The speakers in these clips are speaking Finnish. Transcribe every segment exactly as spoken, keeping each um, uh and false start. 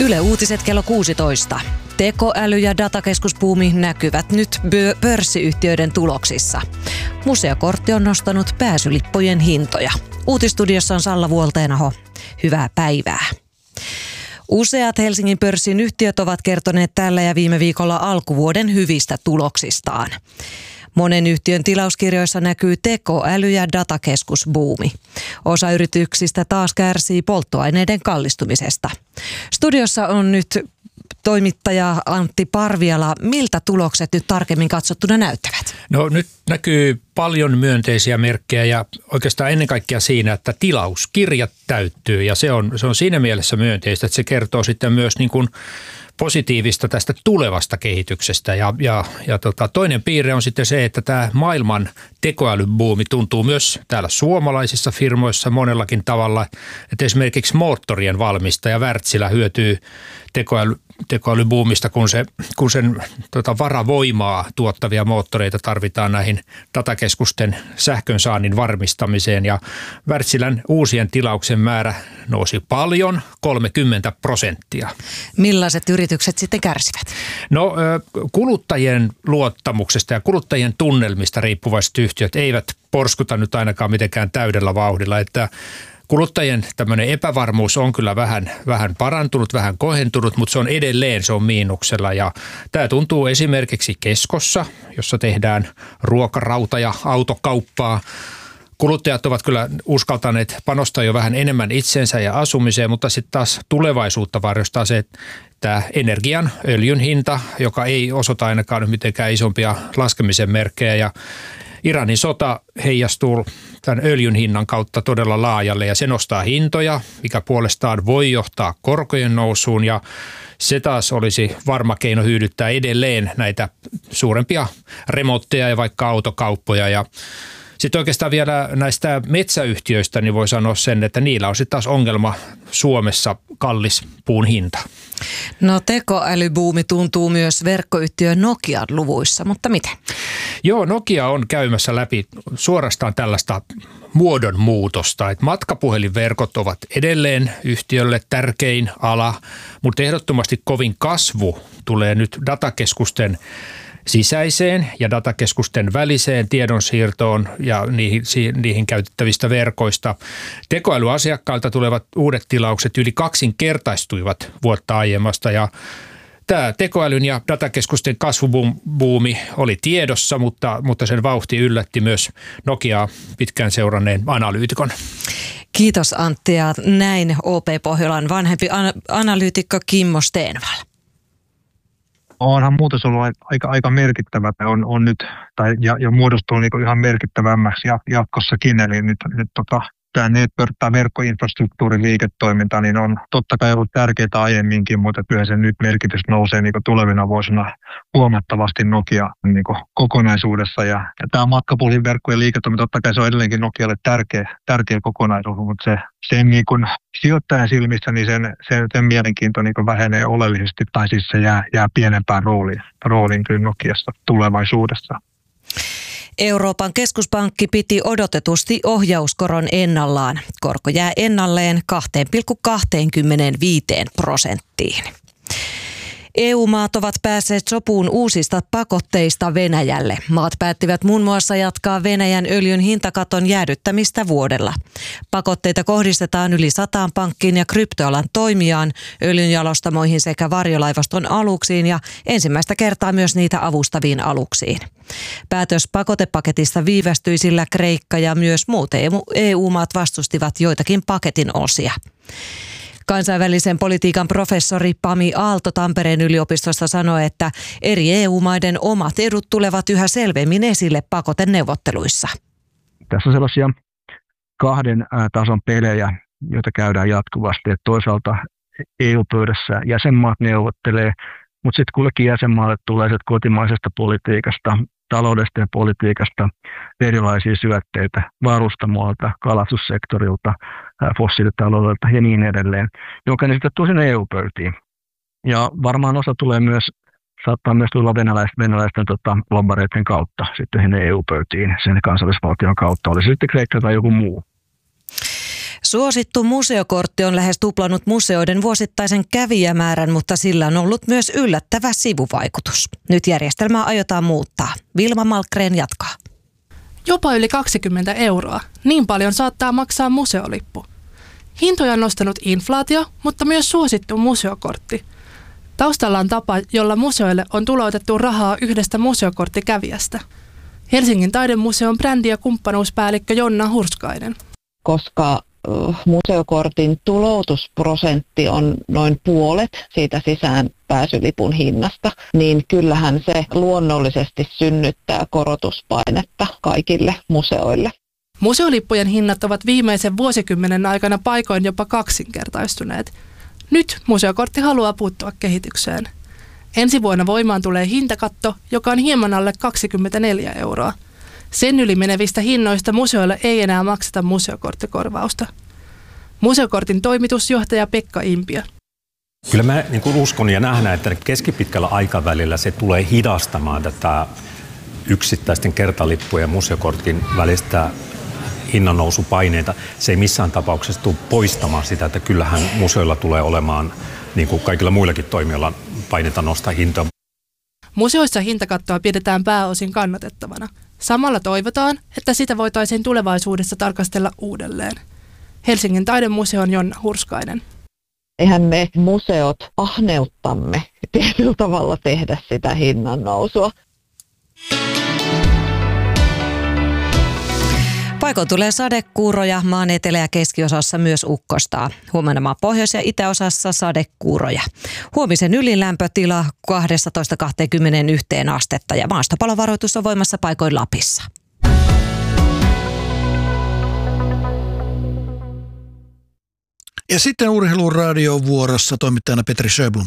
Yle Uutiset kello kuusitoista. Tekoäly- ja datakeskusbuumi näkyvät nyt pörssiyhtiöiden tuloksissa. Museokortti on nostanut pääsylippujen hintoja. Uutistudiossa on Salla Vuolteenaho. Hyvää päivää. Useat Helsingin pörssin yhtiöt ovat kertoneet tällä ja viime viikolla alkuvuoden hyvistä tuloksistaan. Monen yhtiön tilauskirjoissa näkyy tekoäly- ja datakeskusbuumi. Osa yrityksistä taas kärsii polttoaineiden kallistumisesta. Studiossa on nyt toimittaja Antti Parviala. Miltä tulokset nyt tarkemmin katsottuna näyttävät? No nyt näkyy paljon myönteisiä merkkejä ja oikeastaan ennen kaikkea siinä, että tilauskirjat täyttyy ja se on, se on siinä mielessä myönteistä, että se kertoo sitten myös niin kuin positiivista tästä tulevasta kehityksestä ja, ja, ja tota, toinen piirre on sitten se, että tämä maailman tekoälybuumi tuntuu myös täällä suomalaisissa firmoissa monellakin tavalla, että esimerkiksi moottorien valmistaja Wärtsilä hyötyy tekoäly, tekoälybuumista, kun, se, kun sen tota, varavoimaa tuottavia moottoreita tarvitaan näihin datakeskusten sähkönsaannin varmistamiseen ja Wärtsilän uusien tilauksen määrä nousi paljon, kolmekymmentä prosenttia. Millaiset yritykset sitten kärsivät? No kuluttajien luottamuksesta ja kuluttajien tunnelmista riippuvaiset yhtiöt eivät porskuta nyt ainakaan mitenkään täydellä vauhdilla, että kuluttajien tämmöinen epävarmuus on kyllä vähän, vähän parantunut, vähän kohentunut, mutta se on edelleen, se on miinuksella ja tämä tuntuu esimerkiksi Keskossa, jossa tehdään ruokarauta- ja autokauppaa. Kuluttajat ovat kyllä uskaltaneet panostaa jo vähän enemmän itsensä ja asumiseen, mutta sitten taas tulevaisuutta varjostaa se, että energian, öljyn hinta, joka ei osoita ainakaan mitenkään isompia laskemisen merkkejä ja Iranin sota heijastuu tämän öljyn hinnan kautta todella laajalle ja se nostaa hintoja, mikä puolestaan voi johtaa korkojen nousuun ja se taas olisi varma keino hyydyttää edelleen näitä suurempia remontteja ja vaikka autokauppoja ja sitten oikeastaan vielä näistä metsäyhtiöistä niin voi sanoa sen, että niillä on sitten taas ongelma Suomessa kallis puun hinta. No tekoälybuumi tuntuu myös verkkoyhtiö Nokian luvuissa, mutta miten? Joo, Nokia on käymässä läpi suorastaan tällaista muodonmuutosta, että matkapuhelinverkot ovat edelleen yhtiölle tärkein ala, mutta ehdottomasti kovin kasvu tulee nyt datakeskusten sisäiseen ja datakeskusten väliseen tiedonsiirtoon ja niihin, niihin käytettävistä verkoista. Tekoälyasiakkailta tulevat uudet tilaukset yli kaksinkertaistuivat vuotta aiemmasta ja tämä tekoälyn ja datakeskusten kasvubuumi oli tiedossa, mutta, mutta sen vauhti yllätti myös Nokiaa pitkään seuranneen analyytikon. Kiitos Antti ja näin O P Pohjolan vanhempi analyytikko Kimmo Stenvall. Onhan muutos ollut aika, aika merkittävä on, on nyt, tai ja, ja muodostuu niin ihan merkittävämmäksi jatkossakin. Eli nyt, nyt tota, tämä network- tai verkkoinfrastruktuuriliiketoiminta niin on totta kai ollut tärkeää aiemminkin, mutta kyllä sen nyt merkitys nousee niin tulevina vuosina huomattavasti Nokia niin kokonaisuudessa. Ja, ja tämä matkapuhelinverkkojen liiketoiminta, totta kai se on edelleenkin Nokialle tärkeä, tärkeä kokonaisuus, mutta se, sen niin kuin sijoittajan silmissä niin sen, sen, sen mielenkiinto niin vähenee oleellisesti, tai siis se jää, jää pienempään rooliin, rooliin kyllä Nokiassa tulevaisuudessa. Euroopan keskuspankki piti odotetusti ohjauskoron ennallaan. Korko jää ennalleen kaksi pilkku kaksikymmentäviisi prosenttiin. E U-maat ovat päässeet sopuun uusista pakotteista Venäjälle. Maat päättivät muun muassa jatkaa Venäjän öljyn hintakaton jäädyttämistä vuodella. Pakotteita kohdistetaan yli sataan pankkiin ja kryptoalan toimijaan, öljynjalostamoihin sekä varjolaivaston aluksiin ja ensimmäistä kertaa myös niitä avustaviin aluksiin. Päätös pakotepaketista viivästyi, sillä Kreikka ja myös muut E U-maat vastustivat joitakin paketin osia. Kansainvälisen politiikan professori Pami Aalto Tampereen yliopistosta sanoi, että eri E U-maiden omat edut tulevat yhä selvemmin esille pakoteneuvotteluissa. Tässä on sellaisia kahden tason pelejä, joita käydään jatkuvasti. Että toisaalta E U-pöydässä jäsenmaat neuvottelee, mutta sitten kullekin jäsenmaalle tulee kotimaisesta politiikasta, taloudesta ja politiikasta erilaisia syötteitä varustamoilta, kalastussektorilta, fossiilitaloudelta ja niin edelleen, jonka ne sitten tuo sinne E U-pöytiin. Ja varmaan osa tulee myös, saattaa myös tulla venäläisten, venäläisten tota, lobbareiden kautta sitten E U-pöytiin, sen kansallisvaltion kautta, oli se sitten Kreikka tai joku muu. Suosittu museokortti on lähes tuplannut museoiden vuosittaisen kävijämäärän, mutta sillä on ollut myös yllättävä sivuvaikutus. Nyt järjestelmää aiotaan muuttaa. Vilma Malmgren jatkaa. Jopa yli kaksikymmentä euroa. Niin paljon saattaa maksaa museolippu. Hintoja on nostanut inflaatio, mutta myös suosittu museokortti. Taustalla on tapa, jolla museoille on tuloutettu rahaa yhdestä museokorttikävijästä. Helsingin taidemuseon brändi- ja kumppanuuspäällikkö Jonna Hurskainen. Koska museokortin tuloutusprosentti on noin puolet siitä sisäänpääsylipun hinnasta, niin kyllähän se luonnollisesti synnyttää korotuspainetta kaikille museoille. Museolippujen hinnat ovat viimeisen vuosikymmenen aikana paikoin jopa kaksinkertaistuneet. Nyt museokortti haluaa puuttua kehitykseen. Ensi vuonna voimaan tulee hintakatto, joka on hieman alle kaksikymmentäneljä euroa. Sen yli menevistä hinnoista museoille ei enää makseta museokorttikorvausta. Museokortin toimitusjohtaja Pekka Impiö. Kyllä mä niin kuin uskon ja nähdään, että keskipitkällä aikavälillä se tulee hidastamaan tätä yksittäisten kertalippujen ja museokortin välistä hinnannousupaineita. Se ei missään tapauksessa tule poistamaan sitä, että kyllähän museoilla tulee olemaan, niin kuin kaikilla muillakin toimijoilla, paineita nostaa hintoa. Museoissa hintakattoa pidetään pääosin kannatettavana. Samalla toivotaan, että sitä voitaisiin tulevaisuudessa tarkastella uudelleen. Helsingin taidemuseon Jonna Hurskainen. Eihän me museot ahneuttamme tietyllä tavalla tehdä sitä hinnan nousua. Paikoin tulee sadekuuroja, maan etelä- ja keskiosassa myös ukkostaa. Huomenna maan pohjois- ja itäosassa sadekuuroja. Huomisen ylilämpötila kaksitoista kaksikymmentäyksi astetta ja maastopalovaroitus on voimassa paikoin Lapissa. Ja sitten Urheiluradion vuorossa toimittajana Petri Sjöblom.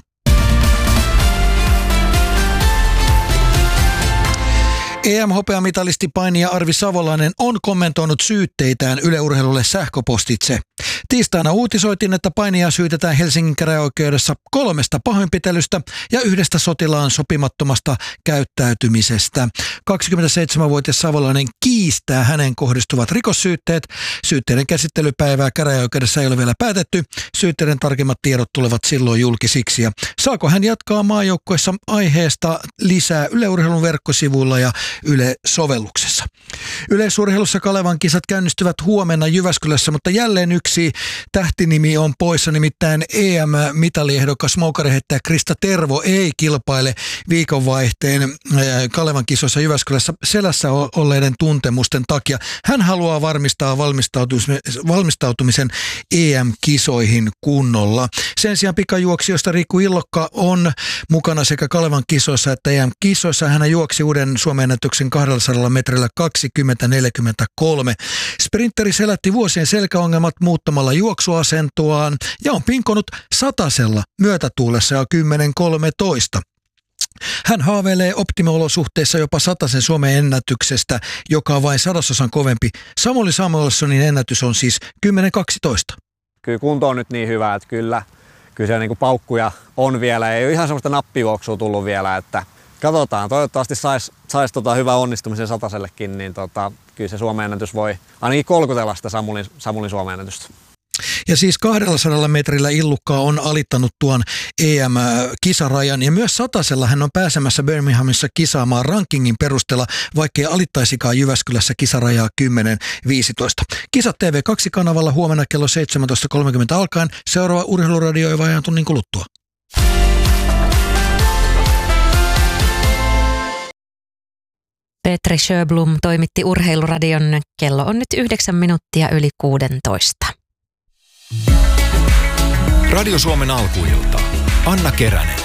E M-hopeamitalisti painija Arvi Savolainen on kommentoinut syytteitään Yle Urheilulle sähköpostitse. Tiistaina uutisoitiin, että painijaa syytetään Helsingin käräjäoikeudessa kolmesta pahoinpitelystä ja yhdestä sotilaan sopimattomasta käyttäytymisestä. kaksikymmentäseitsemänvuotias Savolainen kiistää hänen kohdistuvat rikossyytteet. Syytteiden käsittelypäivää käräjäoikeudessa ei ole vielä päätetty. Syytteiden tarkemmat tiedot tulevat silloin julkisiksi. Ja saako hän jatkaa maajoukkueessa aiheesta lisää Yle Urheilun verkkosivuilla ja Yle-sovelluksessa. Yleisurheilussa Kalevan kisat käynnistyvät huomenna Jyväskylässä, mutta jälleen yksi tähtinimi on poissa, nimittäin E M-mitaliehdokas moukariheittäjä Krista Tervo ei kilpaile viikonvaihteen Kalevan kisoissa Jyväskylässä selässä olleiden tuntemusten takia. Hän haluaa varmistaa valmistautumisen E M-kisoihin kunnolla. Sen sijaan pikajuoksijoista Riku Illokka on mukana sekä Kalevan kisoissa että E M-kisoissa. Hän juoksi uuden Suomen ennätyksen kaksisataa metrillä kaksikymmentä neljäkymmentäkolme. Sprinteri selätti vuosien selkäongelmat muuttamalla juoksuasentoaan ja on pinkonut satasella myötätuulessa jo kymmenen kolmetoista. Hän haaveilee optimiolosuhteissa jopa satasen Suomen ennätyksestä, joka on vain sadasosan kovempi. Samuli Samuelssonin ennätys on siis kymmenen kaksitoista. Kyllä kunto on nyt niin hyvä, että kyllä, kyllä siellä niinku paukkuja on vielä. Ei ole ihan semmoista nappijuoksua tullut vielä, että katsotaan. Toivottavasti saisi sais tota hyvä onnistumisen satasellekin, niin tota, kyllä se Suomen ennätys voi ainakin kolkutella sitä Samulin, Samulin Suomen ennätystä. Ja siis kaksisataa metrillä Illukka on alittanut tuon E M-kisarajan ja myös satasella hän on pääsemässä Birminghamissa kisaamaan rankingin perusteella, vaikkei alittaisikaan Jyväskylässä kisarajaa kymmenen viisitoista. Kisat T V kaksi -kanavalla huomenna kello seitsemäntoista kolmekymmentä alkaen. Seuraava Urheiluradio ei vajaan tunnin kuluttua. Petri Sjöblom toimitti Urheiluradion. Kello on nyt yhdeksän minuuttia yli kuudentoista. Radio Suomen alkuilta. Anna Keränen.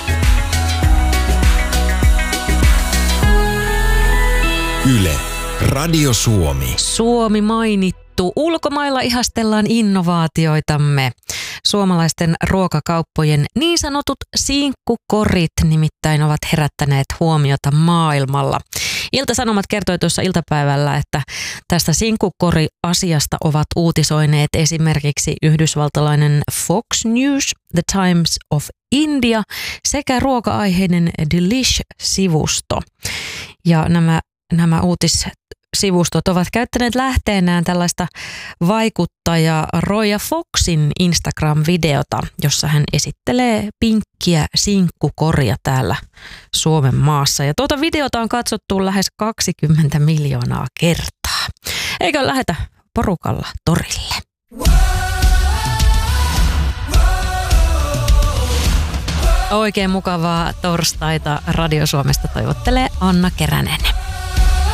Yle. Radio Suomi. Suomi mainittu. Ulkomailla ihastellaan innovaatioitamme. Suomalaisten ruokakauppojen niin sanotut sinkkukorit nimittäin ovat herättäneet huomiota maailmalla. Ilta-Sanomat kertoi tuossa iltapäivällä, että tästä sinkkukori-asiasta ovat uutisoineet esimerkiksi yhdysvaltalainen Fox News, The Times of India sekä ruoka-aiheinen Delish-sivusto. Ja nämä, nämä uutis sivustot ovat käyttäneet lähteenään tällaista vaikuttaja Roja Foxin Instagram-videota, jossa hän esittelee pinkkiä sinkkukoria täällä Suomen maassa. Ja tuota videota on katsottu lähes kaksikymmentä miljoonaa kertaa. Eikö lähetä porukalla torille? Oikein mukavaa torstaita Radio Suomesta toivottelee Anna Keränen.